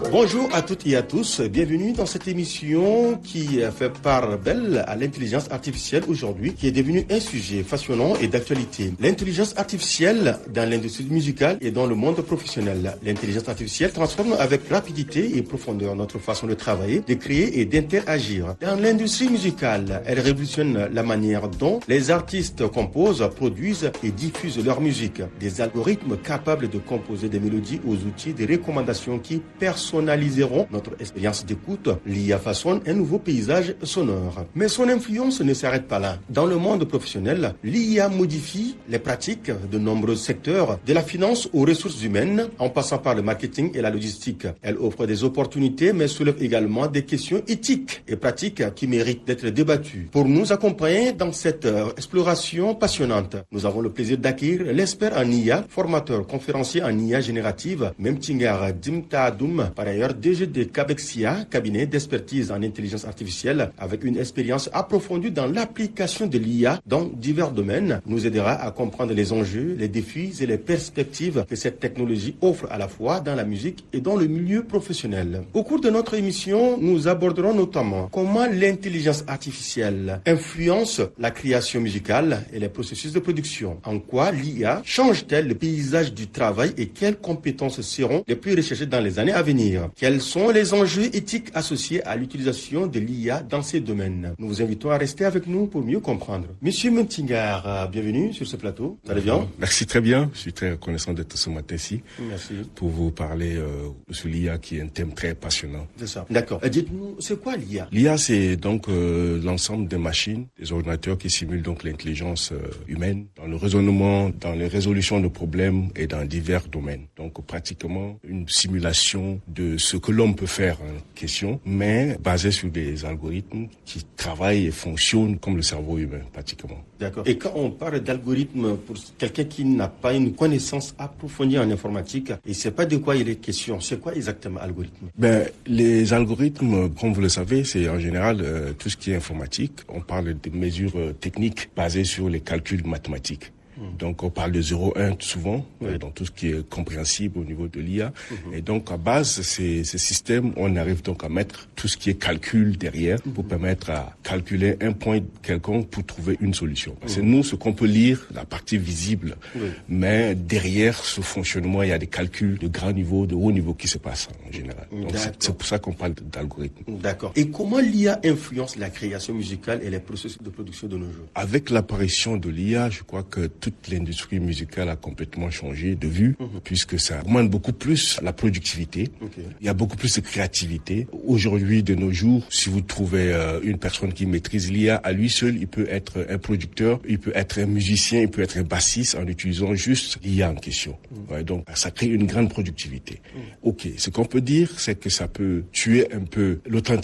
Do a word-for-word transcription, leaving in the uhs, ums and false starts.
Bonjour à toutes et à tous, bienvenue dans cette émission qui fait part belle à l'intelligence artificielle aujourd'hui, qui est devenue un sujet fascinant et d'actualité. L'intelligence artificielle dans l'industrie musicale et dans le monde professionnel. L'intelligence artificielle transforme avec rapidité et profondeur notre façon de travailler, de créer et d'interagir. Dans l'industrie musicale, elle révolutionne la manière dont les artistes composent, produisent et diffusent leur musique. Des algorithmes capables de composer des mélodies aux outils de recommandations qui personnalisent personnaliseront notre expérience d'écoute. L'I A façonne un nouveau paysage sonore. Mais son influence ne s'arrête pas là. Dans le monde professionnel, l'I A modifie les pratiques de nombreux secteurs, de la finance aux ressources humaines, en passant par le marketing et la logistique. Elle offre des opportunités, mais soulève également des questions éthiques et pratiques qui méritent d'être débattues. Pour nous accompagner dans cette exploration passionnante, nous avons le plaisir d'accueillir l'expert en I A, formateur, conférencier en I A générative, Memtingar Dimtadoum, par ailleurs D G de Cabexia, cabinet d'expertise en intelligence artificielle, avec une expérience approfondie dans l'application de l'I A dans divers domaines, nous aidera à comprendre les enjeux, les défis et les perspectives que cette technologie offre à la fois dans la musique et dans le milieu professionnel. Au cours de notre émission, nous aborderons notamment comment l'intelligence artificielle influence la création musicale et les processus de production. En quoi l'I A change-t-elle le paysage du travail et quelles compétences seront les plus recherchées dans les années à venir? Quels sont les enjeux éthiques associés à l'utilisation de l'I A dans ces domaines? Nous vous invitons à rester avec nous pour mieux comprendre. Monsieur Memtingar, bienvenue sur ce plateau. Vous allez bien? Merci, très bien. Je suis très reconnaissant d'être ce matin-ci. Merci. Pour vous parler euh, sur l'I A, qui est un thème très passionnant. C'est ça. D'accord. Euh, dites-nous, c'est quoi l'I A? L'I A, c'est donc euh, l'ensemble des machines, des ordinateurs qui simulent donc l'intelligence euh, humaine dans le raisonnement, dans les résolutions de problèmes et dans divers domaines. Donc pratiquement une simulation de ce que l'homme peut faire en question, mais basé sur des algorithmes qui travaillent et fonctionnent comme le cerveau humain, pratiquement. D'accord. Et quand on parle d'algorithme, pour quelqu'un qui n'a pas une connaissance approfondie en informatique, il ne sait pas de quoi il est question, c'est quoi exactement algorithme? Ben, les algorithmes, comme vous le savez, c'est en général euh, tout ce qui est informatique. On parle de mesures euh, techniques basées sur les calculs mathématiques. Donc, on parle de zéro un souvent, oui. euh, dans tout ce qui est compréhensible au niveau de l'I A. Mm-hmm. Et donc, à base, ces, ces systèmes, on arrive donc à mettre tout ce qui est calcul derrière mm-hmm. pour permettre à calculer un point quelconque pour trouver une solution. Parce que mm-hmm. nous, ce qu'on peut lire, la partie visible, oui. mais derrière ce fonctionnement, il y a des calculs de grand niveau, de haut niveau qui se passent en général. Donc, c'est, c'est pour ça qu'on parle d'algorithme. D'accord. Et comment l'I A influence la création musicale et les processus de production de nos jours? Avec l'apparition de l'I A, je crois que toute l'industrie musicale a complètement changé de vue, mmh. puisque ça augmente beaucoup plus la productivité. Okay. Il y a beaucoup plus de créativité. Aujourd'hui, de nos jours, si vous trouvez euh, une personne qui maîtrise l'I A, à lui seul, il peut être un producteur, il peut être un musicien, il peut être un bassiste en utilisant juste l'I A en question. Mmh. Ouais, donc, ça crée une grande productivité. Mmh. Ok, ce qu'on peut dire, c'est que ça peut tuer un peu l'authenticité